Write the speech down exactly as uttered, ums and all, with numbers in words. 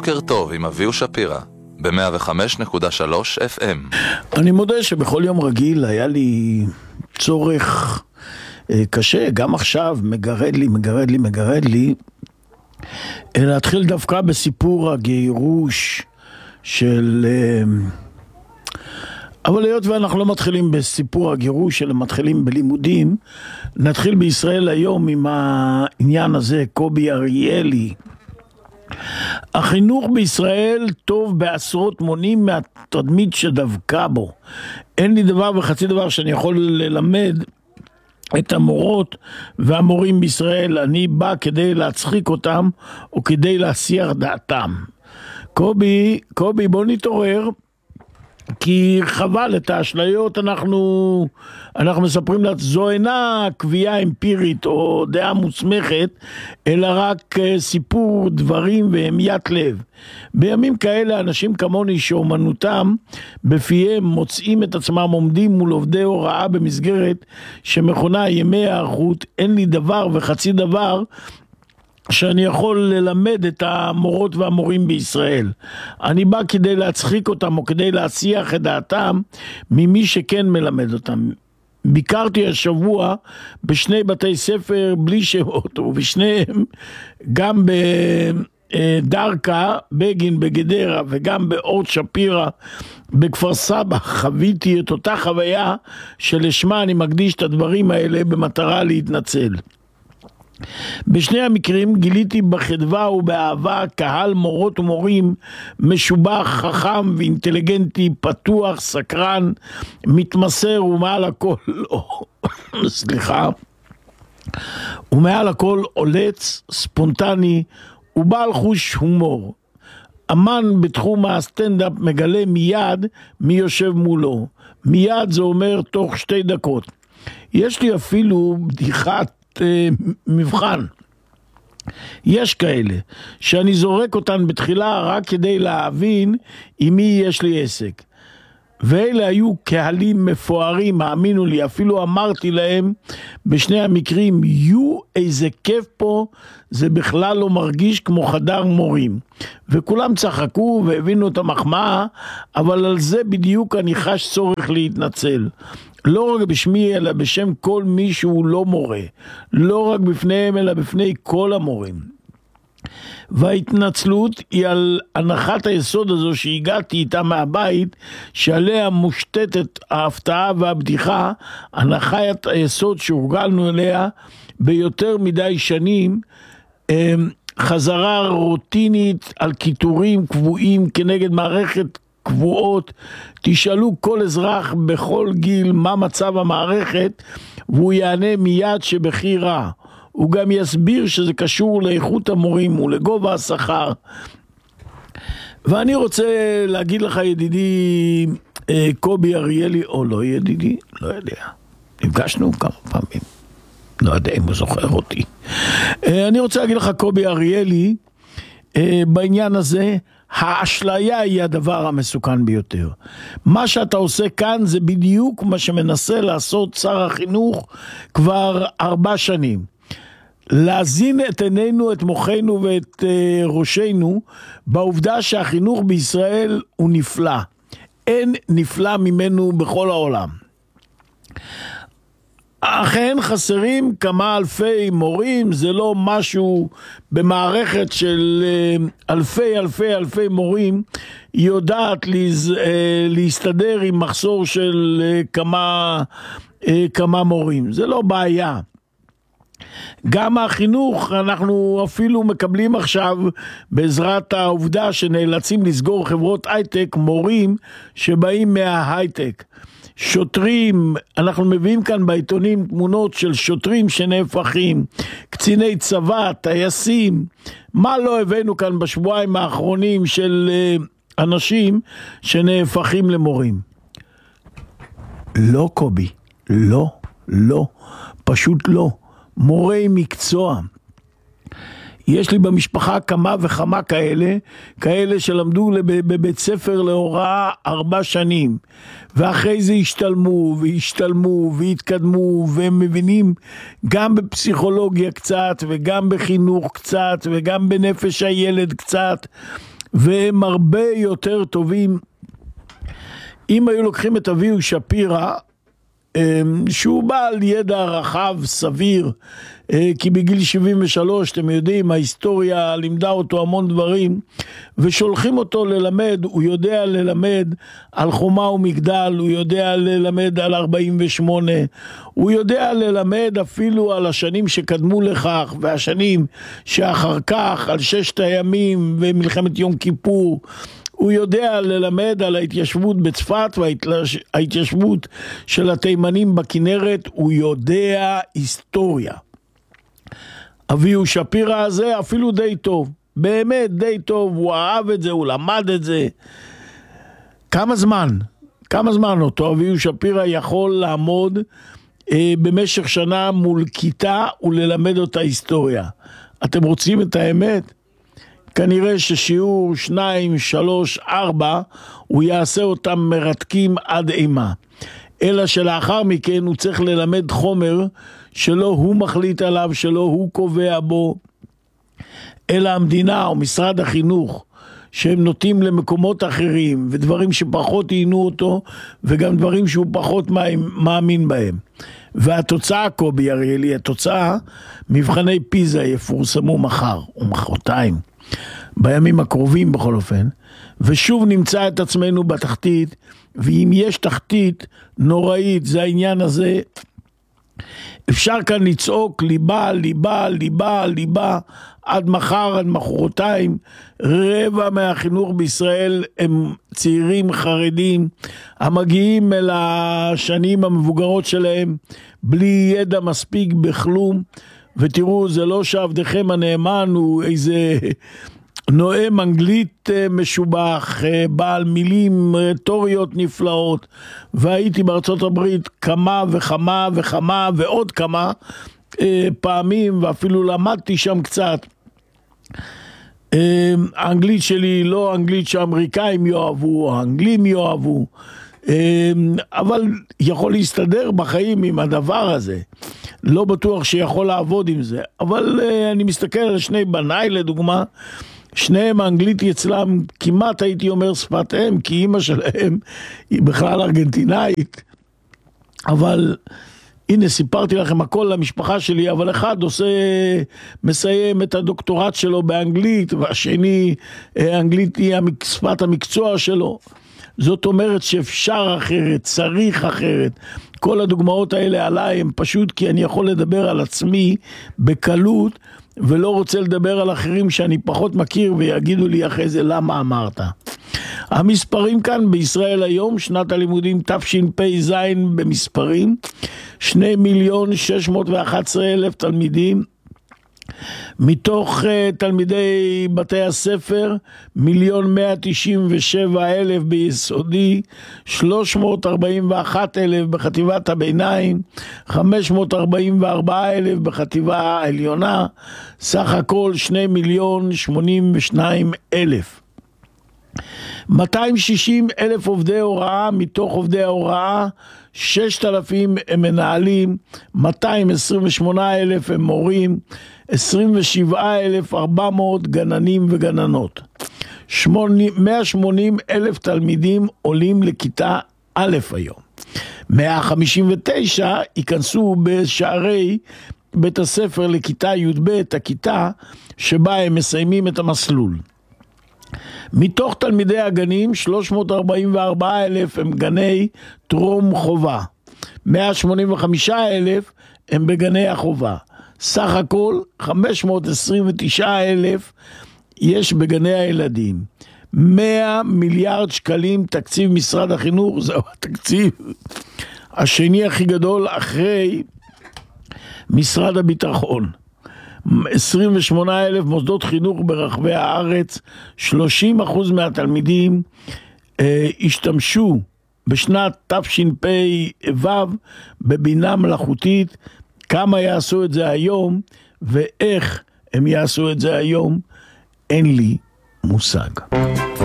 בוקר טוב עם אביהו שפירא ב-מאה וחמש נקודה שלוש אף אם. אני מודה שבכל יום רגיל היה לי צורך אה, קשה, גם עכשיו מגרד לי, מגרד לי, מגרד לי, אה, להתחיל דווקא בסיפור הגירוש של... אה, אבל היות ואנחנו לא מתחילים בסיפור הגירוש, אלא מתחילים בלימודים, נתחיל בישראל היום עם העניין הזה, קובי אריאלי. החינוך בישראל טוב בעשרות מונים מהתדמית שדבקה בו. אין לי דבר וחצי דבר שאני יכול ללמד את המורות והמורים בישראל. אני בא כדי להצחיק אותם או כדי להסיח דעתם. קובי, קובי בוא נתעורר, כי חבל את האשליות. אנחנו אנחנו מספרים לה, זו אינה קביעה אמפירית או דעה מוסמכת, אלא רק סיפור דברים והמיית לב. בימים כאלה אנשים כמוני שאומנותם בפיהם מוצאים את עצמם עומדים מול עובדי הוראה במסגרת שמכונה ימי האחות. אין לי דבר וחצי דבר שאני יכול ללמד את המורות והמורים בישראל. אני בא כדי להצחיק אותם או כדי להסיח את דעתם ממי שכן מלמד אותם. ביקרתי השבוע בשני בתי ספר בלי שמות, ובשניהם גם בדרכה, בגין בגדרה, וגם באורט שפירא בכפר סבא, חוויתי את אותה חוויה שלשמה אני מקדיש את הדברים האלה במטרה להתנצל. בשני המקרים גיליתי בחדווה ובאהבה קהל מורות ומורים משובח, חכם ואינטליגנטי, פתוח, סקרן, מתמסר ומעל הכל סליחה ומעל הכל עולץ, ספונטני ובעל חוש הומור. אמן בתחום הסטנדאפ מגלה מיד מי יושב מולו. מיד זה אומר תוך שתי דקות. יש לי אפילו בדיחת מבחן. יש כאלה שאני זורק אותן בתחילה רק כדי להבין עם מי יש לי עסק, ואלה היו קהלים מפוארים, האמינו לי. אפילו אמרתי להם בשני המקרים, יו איזה כיף פה, זה בכלל לא מרגיש כמו חדר מורים. וכולם צחקו והבינו את המחמאה, אבל על זה בדיוק אני חש צורך להתנצל. לא רק בשמי אלא בשם כל מי שהוא לא מורה, לא רק בפניהם אלא בפני כל המורים. וההתנצלות היא על הנחת היסוד הזו שהגעתי איתה מהבית, שעליה מושתתת ההפתעה והבדיחה, הנחת היסוד שהורגלנו אליה ביותר מדי שנים, חזרה רוטינית על כיתורים קבועים כנגד מערכת קבועות. תשאלו כל אזרח בכל גיל מה מצב המערכת, והוא יענה מיד שבכי רע. הוא גם יסביר שזה קשור לאיכות המורים ולגובה השכר. ואני רוצה להגיד לך ידידי קובי אריאלי, או לא ידידי, לא יודע, נפגשנו כמה פעמים, לא יודע אם הוא זוכר אותי. אני רוצה להגיד לך קובי אריאלי, בעניין הזה האשליה היא הדבר המסוכן ביותר. מה שאתה עושה כאן זה בדיוק מה שמנסה לעשות שר החינוך כבר ארבע שנים. להזין את עינינו, את מוחנו ואת uh, ראשנו בעובדה שהחינוך בישראל הוא נפלא. אין נפלא ממנו בכל העולם. אכן חסרים כמה אלפי מורים, זה לא משהו במערכת של אלפי אלפי אלפי מורים, היא יודעת להז... להסתדר עם מחסור של כמה, כמה מורים, זה לא בעיה. גם החינוך, אנחנו אפילו מקבלים עכשיו בעזרת העובדה שנאלצים לסגור חברות הייטק, מורים שבאים מההייטק. שוטרים, אנחנו מביאים כאן בעיתונים תמונות של שוטרים שנהפכים, קציני צבא, טייסים. מה לא הבאנו כאן בשבועיים האחרונים של אנשים שנהפכים למורים? לא קובי, לא, לא, פשוט לא. מורי מקצוע. יש לי במשפחה כמה וכמה כאלה, כאלה שלמדו בבית ספר להוראה ארבע שנים, ואחרי זה השתלמו והשתלמו והתקדמו, והם מבינים גם בפסיכולוגיה קצת, וגם בחינוך קצת, וגם בנפש הילד קצת, והם הרבה יותר טובים. אם היו לוקחים את אביהו שפירא, שהוא בעל ידע רחב, סביר, כי בגיל שבעים ושלוש, אתם יודעים, ההיסטוריה לימדה אותו המון דברים, ושולחים אותו ללמד, הוא יודע ללמד על חומה ומגדל, הוא יודע ללמד על ארבעים ושמונה, הוא יודע ללמד אפילו על השנים שקדמו לכך, והשנים שאחר כך, על ששת הימים ומלחמת יום כיפור, הוא יודע ללמד על ההתיישבות בצפת וההתיישבות של התימנים בכנרת, הוא יודע היסטוריה. אביהו שפירא הזה אפילו די טוב, באמת די טוב, הוא אהב את זה, הוא למד את זה. כמה זמן, כמה זמן אותו אביהו שפירא יכול לעמוד אה, במשך שנה מול כיתה וללמד אותה היסטוריה? אתם רוצים את האמת? כנראה ששיעור שניים, שלוש, ארבע, הוא יעשה אותם מרתקים עד אימה. אלא שלאחר מכן הוא צריך ללמד חומר שלא הוא מחליט עליו, שלא הוא קובע בו, אלא המדינה או משרד החינוך, שהם נוטים למקומות אחרים, ודברים שפחות עיינו אותו, וגם דברים שהוא פחות מאמין בהם. והתוצאה, קובי אריאלי, התוצאה, מבחני פיזה יפורסמו מחר או מחרתיים, בימים הקרובים בכל אופן, ושוב נמצא את עצמנו בתחתית, ואם יש תחתית נוראית, זה העניין הזה, אפשר כאן לצעוק ליבה, ליבה, ליבה, ליבה, עד מחר, עד מחרתיים. רבע מהחינוך בישראל הם צעירים חרדים, המגיעים אל השנים המבוגרות שלהם, בלי ידע מספיק בכלום, ותראו, זה לא שעבדכם הנאמן הוא איזה נואם אנגלית משובח, בעל מילים רטוריות נפלאות, והייתי בארצות הברית כמה וכמה וכמה ועוד כמה פעמים, ואפילו למדתי שם קצת. האנגלית שלי לא אנגלית שהאמריקאים יאהבו, האנגלים יאהבו, אבל יכול להסתדר בחיים עם הדבר הזה. לא בטוח שיכול לעבוד עם זה, אבל אני מסתכל על שני בניי לדוגמה, שניהם האנגלית אצלם כמעט הייתי אומר שפת אם, כי אמא שלהם היא בכלל ארגנטינאית, אבל הנה סיפרתי לכם הכל למשפחה שלי, אבל אחד עושה, מסיים את הדוקטורט שלו באנגלית, והשני אנגלית היא שפת המקצוע שלו. זאת אומרת שאפשר אחרת, צריך אחרת. כל הדוגמאות האלה עליי הם פשוט כי אני יכול לדבר על עצמי בקלות, ולא רוצה לדבר על אחרים שאני פחות מכיר, ויגידו לי אחרי זה למה אמרת. המספרים כאן בישראל היום, שנת הלימודים תשפ"ז במספרים, שני מיליון שש מאות ואחת עשרה אלף תלמידים, מתוך uh, תלמידי בתי הספר, מיליון מאה תשעים ושבע אלף ביסודי, שלוש מאות ארבעים ואחת אלף בחטיבת הביניים, חמש מאות ארבעים וארבע אלף בחטיבה העליונה, סך הכל שני מיליון שמונים ושניים אלף. מאתיים ושישים אלף עובדי הוראה, מתוך עובדי ההוראה, ששת אלפים הם מנהלים, מאתיים עשרים ושמונה אלף הם מורים, עשרים ושבעה אלף וארבע מאות גננים וגננות. מאה ושמונים אלף תלמידים עולים לכיתה א' היום. מאה חמישים ותשע ייכנסו בשערי בית הספר לכיתה י' ב', הכיתה שבה הם מסיימים את המסלול. מתוך תלמידי הגנים, שלוש מאות ארבעים וארבעה אלף הם גני טרום חובה. מאה שמונים וחמישה אלף הם בגני החובה. סך הכל חמש מאות עשרים ותשעה אלף יש בגני הילדים. מאה מיליארד שקלים תקציב משרד החינוך, זהו התקציב השני הכי גדול אחרי משרד הביטחון. עשרים ושמונה אלף מוסדות חינוך ברחבי הארץ, שלושים אחוז מהתלמידים אה, השתמשו בשנת תשפ"ו בבינה מלאכותית. כמה יעשו את זה היום ואיך הם יעשו את זה היום, אין לי מושג.